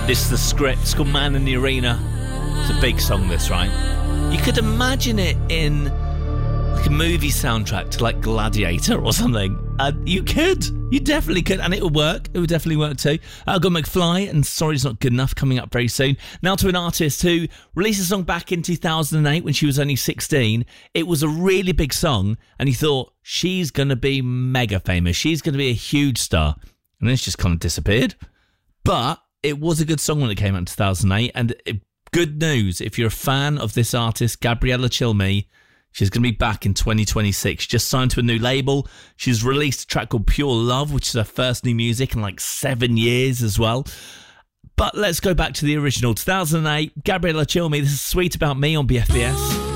This is the script. It's called Man in the Arena. It's a big song, this, right? You could imagine it in like a movie soundtrack to like Gladiator or something. You could. You definitely could. And it would work. It would definitely work too. I've got McFly and Sorry It's Not Good Enough coming up very soon. Now to an artist who released a song back in 2008 when she was only 16. It was a really big song and he thought, she's going to be mega famous. She's going to be a huge star. And then it's just kind of disappeared. But it was a good song when it came out in 2008. And good news, if you're a fan of this artist, Gabriella Cilmi, she's going to be back in 2026. Just signed to a new label. She's released a track called Pure Love, which is her first new music in like 7 years as well. But let's go back to the original. 2008, Gabriella Cilmi. This is Sweet About Me on BFBS.